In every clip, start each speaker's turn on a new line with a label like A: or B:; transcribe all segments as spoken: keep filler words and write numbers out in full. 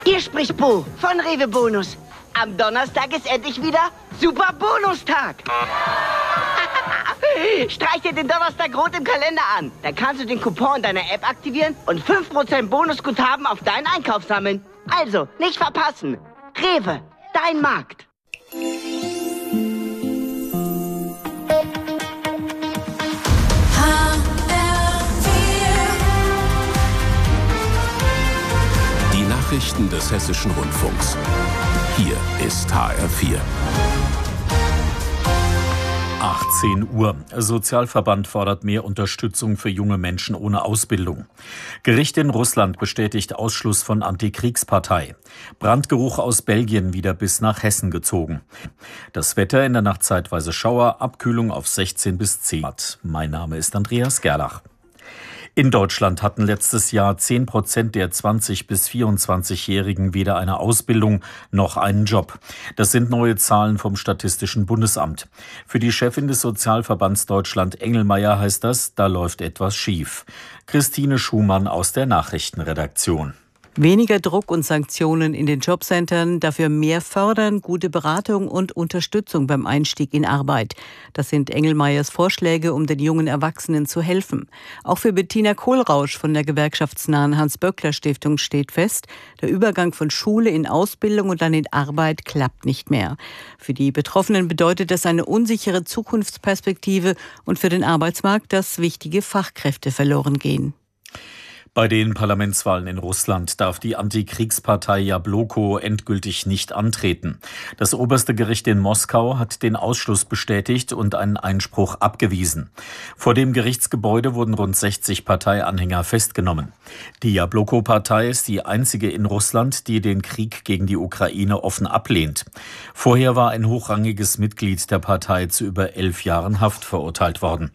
A: Hier spricht Bo von Rewe Bonus. Am Donnerstag ist endlich wieder Super Bonustag. Streich dir den Donnerstag rot im Kalender an. Dann kannst du den Coupon deiner App aktivieren und fünf Prozent Bonusguthaben auf deinen Einkauf sammeln. Also, nicht verpassen. Rewe, dein Markt.
B: Die Nachrichten des Hessischen Rundfunks. Hier ist H R vier.
C: achtzehn Uhr. Sozialverband fordert mehr Unterstützung für junge Menschen ohne Ausbildung. Gericht in Russland bestätigt Ausschluss von Antikriegspartei. Brandgeruch aus Belgien wieder bis nach Hessen gezogen. Das Wetter in der Nacht zeitweise Schauer, Abkühlung auf sechzehn bis zehn Grad. Mein Name ist Andreas Gerlach. In Deutschland hatten letztes Jahr zehn Prozent der zwanzig- bis vierundzwanzigjährigen weder eine Ausbildung noch einen Job. Das sind neue Zahlen vom Statistischen Bundesamt. Für die Chefin des Sozialverbands Deutschland, Engelmeier, heißt das, da läuft etwas schief. Christine Schumann aus der Nachrichtenredaktion.
D: Weniger Druck und Sanktionen in den Jobcentern, dafür mehr fördern, gute Beratung und Unterstützung beim Einstieg in Arbeit. Das sind Engelmeiers Vorschläge, um den jungen Erwachsenen zu helfen. Auch für Bettina Kohlrausch von der gewerkschaftsnahen Hans-Böckler-Stiftung steht fest, der Übergang von Schule in Ausbildung und dann in Arbeit klappt nicht mehr. Für die Betroffenen bedeutet das eine unsichere Zukunftsperspektive und für den Arbeitsmarkt, dass wichtige Fachkräfte verloren gehen.
C: Bei den Parlamentswahlen in Russland darf die Antikriegspartei Jabloko endgültig nicht antreten. Das oberste Gericht in Moskau hat den Ausschluss bestätigt und einen Einspruch abgewiesen. Vor dem Gerichtsgebäude wurden rund sechzig Parteianhänger festgenommen. Die Jabloko-Partei ist die einzige in Russland, die den Krieg gegen die Ukraine offen ablehnt. Vorher war ein hochrangiges Mitglied der Partei zu über elf Jahren Haft verurteilt worden.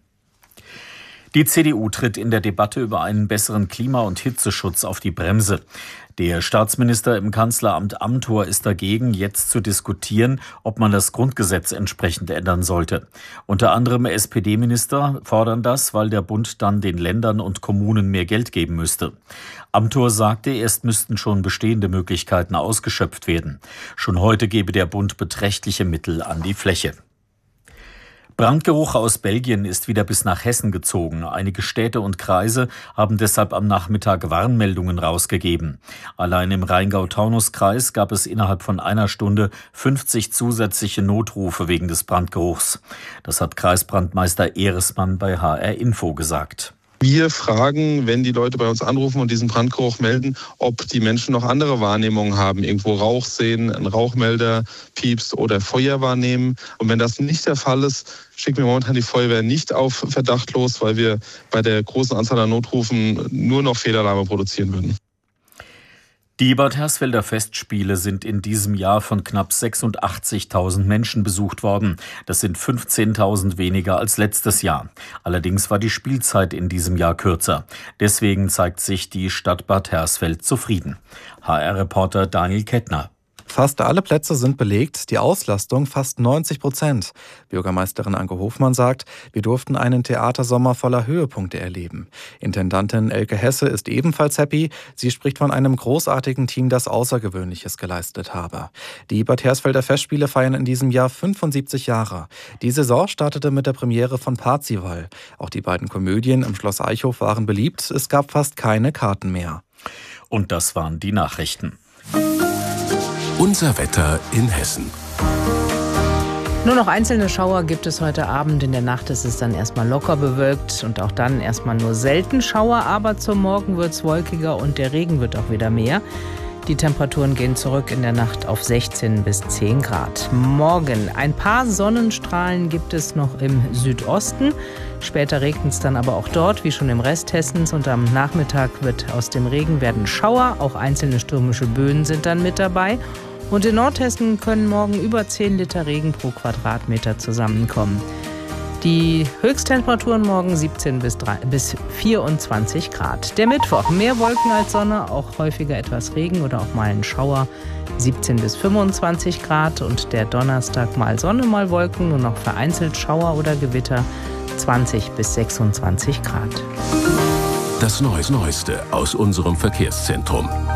C: Die C D U tritt in der Debatte über einen besseren Klima- und Hitzeschutz auf die Bremse. Der Staatsminister im Kanzleramt Amthor ist dagegen, jetzt zu diskutieren, ob man das Grundgesetz entsprechend ändern sollte. Unter anderem S P D-Minister fordern das, weil der Bund dann den Ländern und Kommunen mehr Geld geben müsste. Amthor sagte, erst müssten schon bestehende Möglichkeiten ausgeschöpft werden. Schon heute gebe der Bund beträchtliche Mittel an die Fläche. Brandgeruch aus Belgien ist wieder bis nach Hessen gezogen. Einige Städte und Kreise haben deshalb am Nachmittag Warnmeldungen rausgegeben. Allein im Rheingau-Taunus-Kreis gab es innerhalb von einer Stunde fünfzig zusätzliche Notrufe wegen des Brandgeruchs. Das hat Kreisbrandmeister Ehresmann bei H R Info gesagt.
E: Wir fragen, wenn die Leute bei uns anrufen und diesen Brandgeruch melden, ob die Menschen noch andere Wahrnehmungen haben, irgendwo Rauch sehen, einen Rauchmelder piepst oder Feuer wahrnehmen. Und wenn das nicht der Fall ist, schicken wir momentan die Feuerwehr nicht auf Verdacht los, weil wir bei der großen Anzahl an Notrufen nur noch Fehlalarme produzieren würden.
C: Die Bad Hersfelder Festspiele sind in diesem Jahr von knapp sechsundachtzigtausend Menschen besucht worden. Das sind fünfzehntausend weniger als letztes Jahr. Allerdings war die Spielzeit in diesem Jahr kürzer. Deswegen zeigt sich die Stadt Bad Hersfeld zufrieden. H R-Reporter Daniel Kettner.
F: Fast alle Plätze sind belegt, die Auslastung fast neunzig Prozent. Bürgermeisterin Anke Hofmann sagt, wir durften einen Theatersommer voller Höhepunkte erleben. Intendantin Elke Hesse ist ebenfalls happy. Sie spricht von einem großartigen Team, das Außergewöhnliches geleistet habe. Die Bad Hersfelder Festspiele feiern in diesem Jahr fünfundsiebzig Jahre. Die Saison startete mit der Premiere von Parzival. Auch die beiden Komödien im Schloss Eichhof waren beliebt. Es gab fast keine Karten mehr.
C: Und das waren die Nachrichten.
B: Unser Wetter in Hessen.
G: Nur noch einzelne Schauer gibt es heute Abend. In der Nacht ist es dann erstmal locker bewölkt und auch dann erstmal nur selten Schauer. Aber zum Morgen wird es wolkiger und der Regen wird auch wieder mehr. Die Temperaturen gehen zurück in der Nacht auf sechzehn bis zehn Grad. Morgen ein paar Sonnenstrahlen gibt es noch im Südosten. Später regnet es dann aber auch dort, wie schon im Rest Hessens. Und am Nachmittag wird aus dem Regen werden Schauer. Auch einzelne stürmische Böen sind dann mit dabei. Und in Nordhessen können morgen über zehn Liter Regen pro Quadratmeter zusammenkommen. Die Höchsttemperaturen morgen siebzehn bis vierundzwanzig Grad. Der Mittwoch mehr Wolken als Sonne, auch häufiger etwas Regen oder auch mal ein Schauer. siebzehn bis fünfundzwanzig Grad. Und der Donnerstag mal Sonne, mal Wolken, nur noch vereinzelt Schauer oder Gewitter. zwanzig bis sechsundzwanzig Grad.
B: Das Neueste aus unserem Verkehrszentrum.